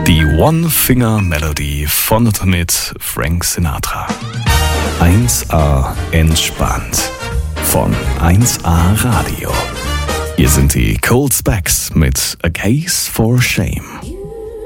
Die One Finger Melody von und mit Frank Sinatra. 1A entspannt von 1A Radio. Hier sind die Cold Specs mit A Case for Shame.